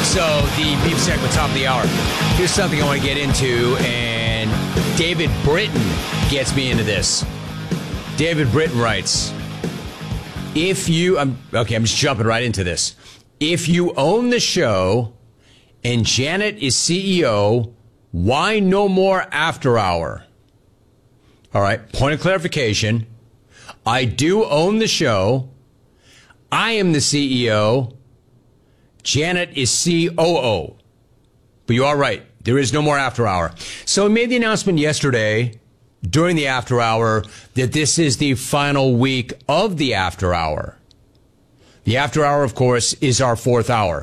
So the beef segment, top of the hour. Here's something I want to get into, and David Britton gets me into this. David Britton writes, I'm just jumping right into this. If you own the show and Janet is CEO, why no more after hour? All right, point of clarification. I do own the show. I am the CEO. Janet is COO. But you are right. There is no more after hour. So we made the announcement yesterday during the after hour that this is the final week of the after hour. The after hour, of course, is our fourth hour.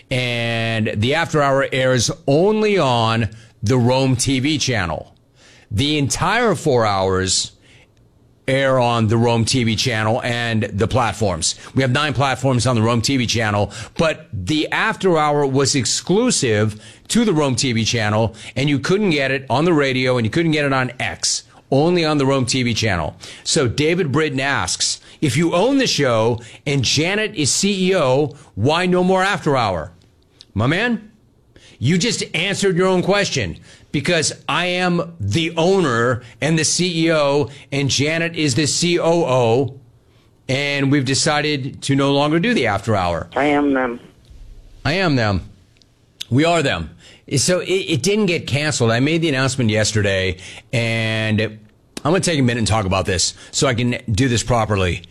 And the after hour airs only on the Rome TV channel. The entire 4 hours air on the Rome TV channel and the platforms. We have 9 platforms on the Rome TV channel, but the after hour was exclusive to the Rome TV channel, and you couldn't get it on the radio and you couldn't get it on X, only on the Rome TV channel. So David Britton asks, if you own the show and Janet is CEO, why no more after hour? My man, you just answered your own question. Because I am the owner and the CEO, and Janet is the COO, and we've decided to no longer do the after hour. I am them. I am them. We are them. So it didn't get canceled. I made the announcement yesterday, and I'm going to take a minute and talk about this so I can do this properly.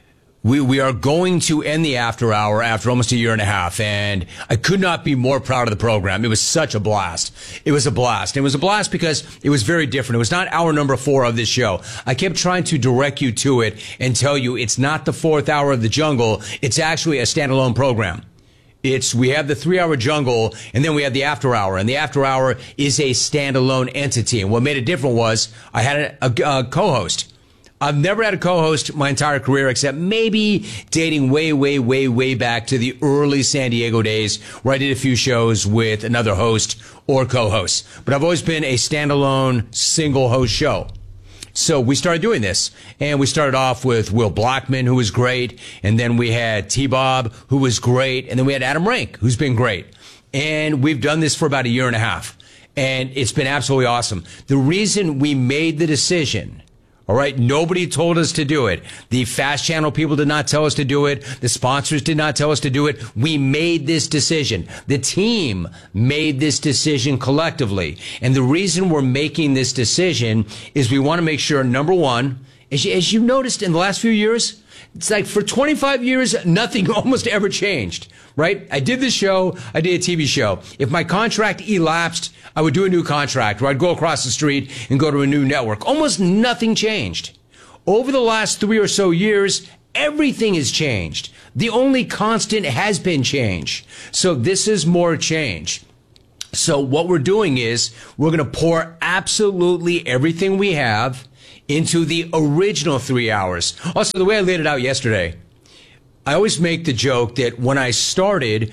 We are going to end the after hour after almost a year and a half, and I could not be more proud of the program. It was such a blast. It was a blast. It was a blast because it was very different. It was not hour number 4 of this show. I kept trying to direct you to it and tell you it's not the 4th hour of the jungle. It's actually a standalone program. We have the 3-hour jungle, and then we have the after hour, and the after hour is a standalone entity. And what made it different was I had a co-host. I've never had a co-host my entire career, except maybe dating way back to the early San Diego days where I did a few shows with another host or co-host. But I've always been a standalone single host show. So we started doing this, and we started off with Will Blackman, who was great. And then we had T-Bob, who was great. And then we had Adam Rank, who's been great. And we've done this for about a year and a half. And it's been absolutely awesome. The reason we made the decision, all right, nobody told us to do it. The Fast Channel people did not tell us to do it. The sponsors did not tell us to do it. We made this decision. The team made this decision collectively. And the reason we're making this decision is we want to make sure, number one, as you've noticed in the last few years, it's like for 25 years, nothing almost ever changed, right? I did this show. I did a TV show. If my contract elapsed, I would do a new contract, or I'd go across the street and go to a new network. Almost nothing changed. Over the last 3 or so years, everything has changed. The only constant has been change. So this is more change. So what we're doing is we're going to pour absolutely everything we have into the original 3 hours. Also, the way I laid it out yesterday, I always make the joke that when I started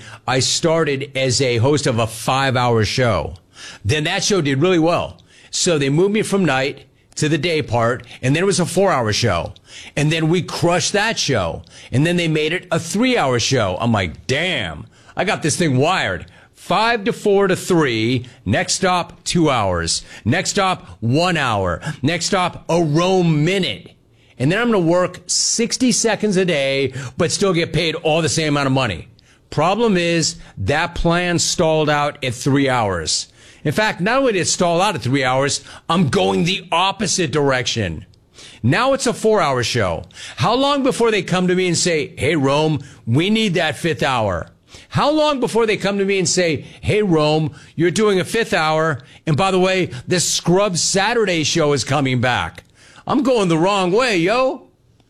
as a host of a 5-hour show. Then that show did really well. So they moved me from night to the day part, and then it was a 4-hour show. And then we crushed that show. And then they made it a 3-hour show. I'm like, damn, I got this thing wired. 5 to 4 to 3. Next stop, 2 hours. Next stop, 1 hour. Next stop, a Rome minute. And then I'm going to work 60 seconds a day, but still get paid all the same amount of money. Problem is, that plan stalled out at 3 hours. In fact, not only did it stall out at 3 hours, I'm going the opposite direction. Now it's a 4-hour show. How long before they come to me and say, hey, Rome, we need that 5th hour? How long before they come to me and say, hey, Rome, you're doing a 5th hour, and by the way, the Scrubs Saturday show is coming back? I'm going the wrong way, yo.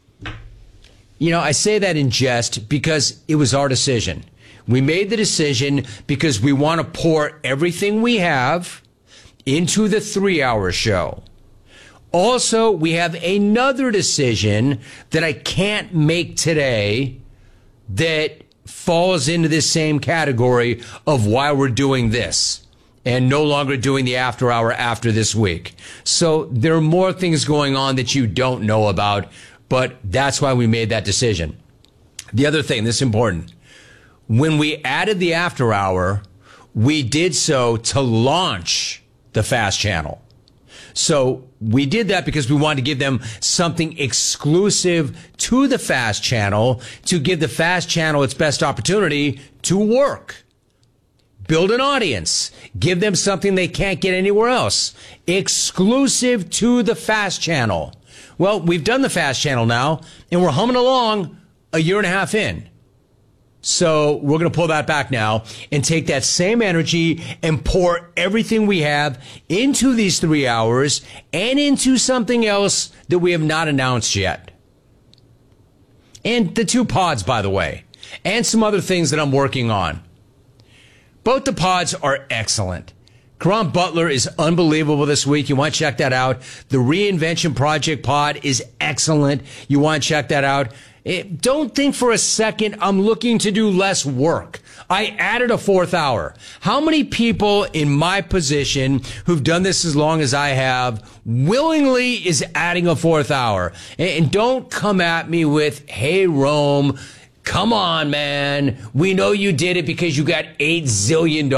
You know, I say that in jest because it was our decision. We made the decision because we want to pour everything we have into the 3-hour show. Also, we have another decision that I can't make today that falls into this same category of why we're doing this and no longer doing the after hour after this week. So there are more things going on that you don't know about, but that's why we made that decision. The other thing, this is important. when we added the after hour, we did so to launch the Fast Channel. So we did that because we wanted to give them something exclusive to the Fast Channel to give the Fast Channel its best opportunity to work. Build an audience. Give them something they can't get anywhere else. Exclusive to the Fast Channel. Well, we've done the Fast Channel now, and we're humming along a year and a half in. So we're going to pull that back now and take that same energy and pour everything we have into these 3 hours and into something else that we have not announced yet. And the 2 pods, by the way, and some other things that I'm working on. Both the pods are excellent. Karan Butler is unbelievable this week. You want to check that out. The Reinvention Project pod is excellent. You want to check that out. Don't think for a second I'm looking to do less work. I added a 4th hour. How many people in my position who've done this as long as I have willingly is adding a 4th hour? And don't come at me with, hey, Rome, come on, man. We know you did it because you got $8 zillion.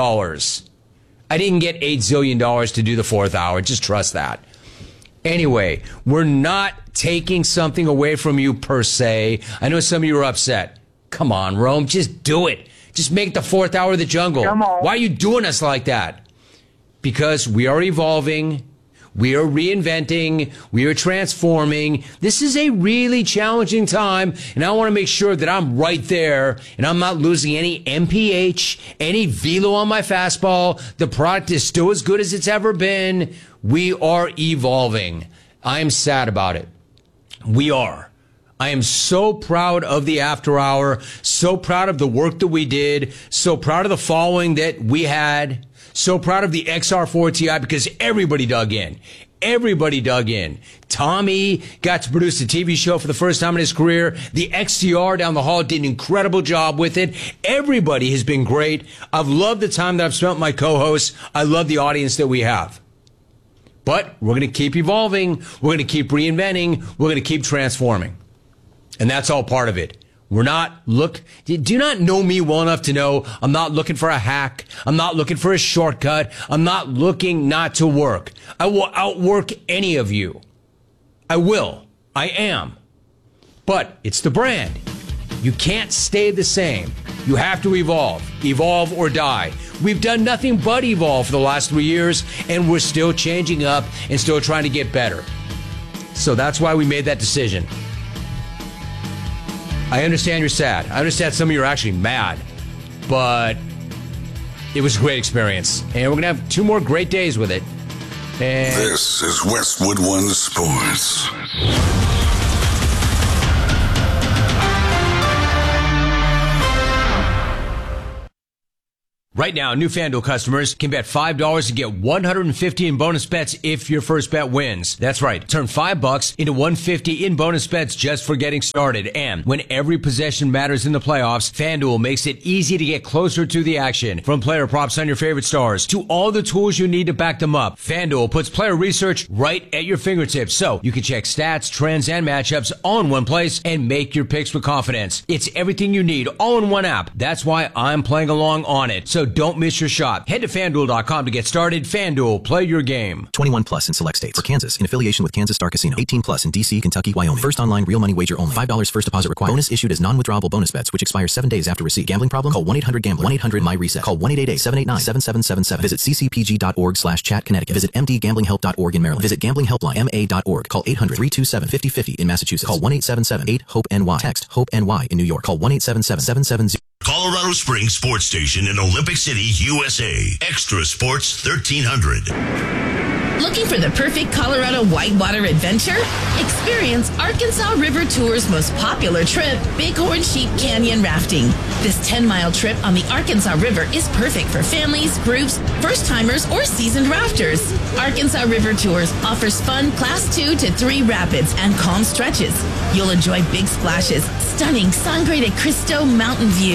I didn't get $8 zillion to do the 4th hour. Just trust that. Anyway, we're not taking something away from you per se. I know some of you are upset. Come on, Rome, just do it. Just make the 4th hour of the jungle. Come on. Why are you doing us like that? Because we are evolving. We are reinventing. We are transforming. This is a really challenging time, and I want to make sure that I'm right there, and I'm not losing any MPH, any velo on my fastball. The product is still as good as it's ever been. We are evolving. I am sad about it. We are. I am so proud of the after hour, so proud of the work that we did, so proud of the following that we had. So proud of the XR4 Ti because everybody dug in. Everybody dug in. Tommy got to produce a TV show for the first time in his career. The XTR down the hall did an incredible job with it. Everybody has been great. I've loved the time that I've spent with my co-hosts. I love the audience that we have. But we're going to keep evolving. We're going to keep reinventing. We're going to keep transforming. And that's all part of it. We're not do you not know me well enough to know I'm not looking for a hack. I'm not looking for a shortcut. I'm not looking not to work. I will outwork any of you. I will. I am. But it's the brand. You can't stay the same. You have to evolve. Evolve or die. We've done nothing but evolve for the last 3 years, and we're still changing up and still trying to get better. So that's why we made that decision. I understand you're sad. I understand some of you are actually mad. But it was a great experience. And we're going to have 2 more great days with it. And this is Westwood One Sports. right now, new FanDuel customers can bet $5 to get $150 in bonus bets if your first bet wins. That's right. Turn $5 into $150 in bonus bets just for getting started. And when every possession matters in the playoffs, FanDuel makes it easy to get closer to the action. From player props on your favorite stars to all the tools you need to back them up, FanDuel puts player research right at your fingertips, so you can check stats, trends, and matchups all in one place and make your picks with confidence. It's everything you need all in one app. That's why I'm playing along on it. So don't miss your shot. Head to FanDuel.com to get started. FanDuel, play your game. 21 plus in select states. For Kansas, in affiliation with Kansas Star Casino. 18 plus in D.C., Kentucky, Wyoming. First online real money wager only. $5 first deposit required. Bonus issued as non-withdrawable bonus bets, which expire 7 days after receipt. Gambling problem? Call 1-800-GAMBLER. 1-800-MY-RESET. Call 1-888-789-7777. Visit ccpg.org/chat Connecticut. Visit mdgamblinghelp.org in Maryland. Visit gamblinghelpline.ma.org. Call 800-327-5050 in Massachusetts. Call 1-877-8-HOPE-NY. Text HOPE-NY in New York. Call 1-877-770. Colorado Springs Sports Station in Olympic City, USA. Extra Sports 1300. Looking for the perfect Colorado whitewater adventure? Experience Arkansas River Tour's most popular trip, Bighorn Sheep Canyon Rafting. This 10-mile trip on the Arkansas River is perfect for families, groups, first-timers, or seasoned rafters. Arkansas River Tours offers fun Class 2 to 3 rapids and calm stretches. You'll enjoy big splashes, stunning Sangre de Cristo mountain views,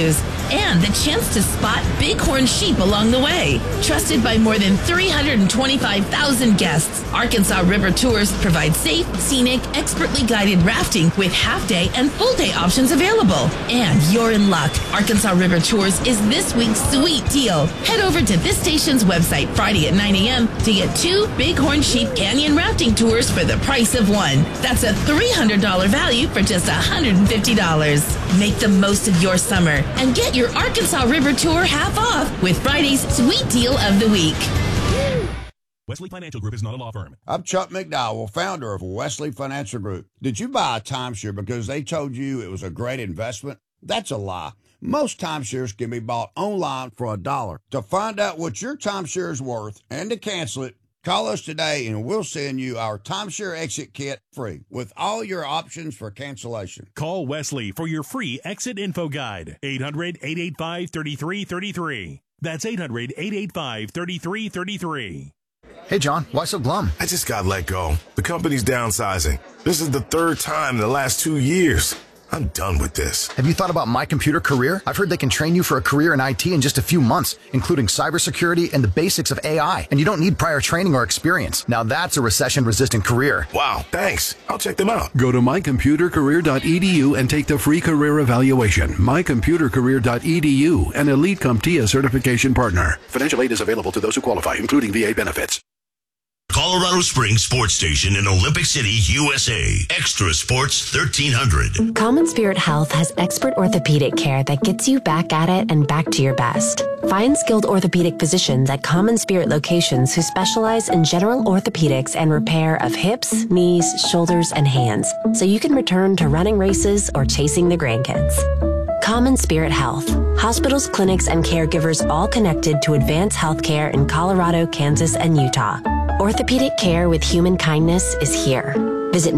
and the chance to spot bighorn sheep along the way. Trusted by more than 325,000 guests, Arkansas River Tours provide safe, scenic, expertly guided rafting with half-day and full-day options available. And you're in luck. Arkansas River Tours is this week's sweet deal. Head over to this station's website Friday at 9 a.m. to get 2 Bighorn Sheep Canyon rafting tours for the price of one. That's a $300 value for just $150. Make the most of your summer and get your Arkansas River Tour half off with Friday's sweet deal of the week. Wesley Financial Group is not a law firm. I'm Chuck McDowell, founder of Wesley Financial Group. Did you buy a timeshare because they told you it was a great investment? That's a lie. Most timeshares can be bought online for $1. To find out what your timeshare is worth and to cancel it, call us today and we'll send you our timeshare exit kit free with all your options for cancellation. Call Wesley for your free exit info guide. 800-885-3333. That's 800-885-3333. Hey, John, why so glum? I just got let go. The company's downsizing. This is the 3rd time in the last 2 years. I'm done with this. Have you thought about My Computer Career? I've heard they can train you for a career in IT in just a few months, including cybersecurity and the basics of AI. And you don't need prior training or experience. Now that's a recession-resistant career. Wow, thanks. I'll check them out. Go to mycomputercareer.edu and take the free career evaluation. Mycomputercareer.edu, an Elite CompTIA certification partner. Financial aid is available to those who qualify, including VA benefits. Colorado Springs Sports Station in Olympic City, USA. Extra Sports 1300. Common Spirit Health has expert orthopedic care that gets you back at it and back to your best. Find skilled orthopedic physicians at Common Spirit locations who specialize in general orthopedics and repair of hips, knees, shoulders, and hands, so you can return to running races or chasing the grandkids. Common Spirit Health. Hospitals, clinics, and caregivers all connected to advance healthcare in Colorado, Kansas, and Utah. Orthopedic care with human kindness is here. Visit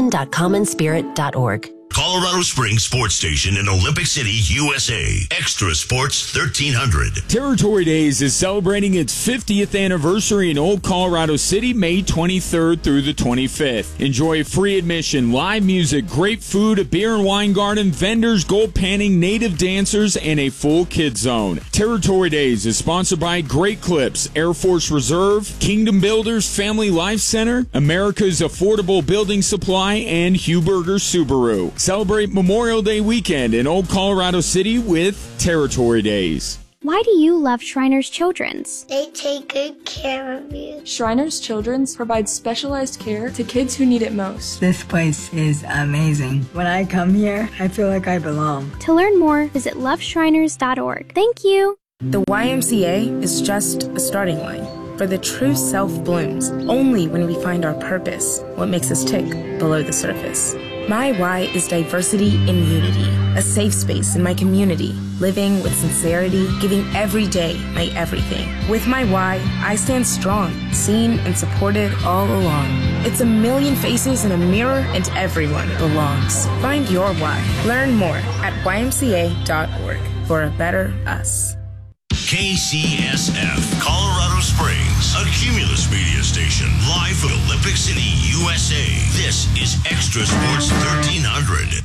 mountain.commonspirit.org. Colorado Springs Sports Station in Olympic City, USA. Extra Sports 1300. Territory Days is celebrating its 50th anniversary in Old Colorado City, May 23rd through the 25th. Enjoy free admission, live music, great food, a beer and wine garden, vendors, gold panning, native dancers, and a full kids zone. Territory Days is sponsored by Great Clips, Air Force Reserve, Kingdom Builders, Family Life Center, America's Affordable Building Supply, and Huberger Subaru. Celebrate Memorial Day weekend in Old Colorado City with Territory Days. Why do you love Shriners Children's? They take good care of you. Shriners Children's provides specialized care to kids who need it most. This place is amazing. When I come here, I feel like I belong. To learn more, visit loveshriners.org. Thank you. The YMCA is just a starting line. For the true self blooms only when we find our purpose, what makes us tick below the surface. My why is diversity and unity, a safe space in my community, living with sincerity, giving every day my everything. With my why, I stand strong, seen and supported all along. It's a million faces in a mirror and everyone belongs. Find your why. Learn more at ymca.org for a better us. KCSF, Colorado Springs, a Cumulus media station, live from Olympic City, USA. This is Extra Sports 1300.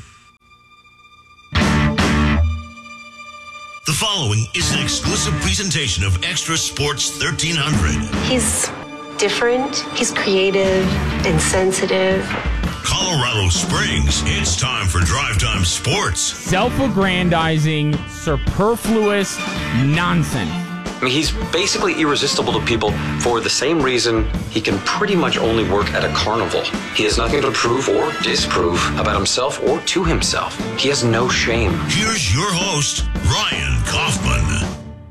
The following is an exclusive presentation of Extra Sports 1300. He's different, he's creative and sensitive. Colorado Springs, it's time for Drive Time Sports. Self-aggrandizing, superfluous nonsense. I mean, he's basically irresistible to people for the same reason he can pretty much only work at a carnival. He has nothing to prove or disprove about himself or to himself. He has no shame. Here's your host, Ryan Kaufman.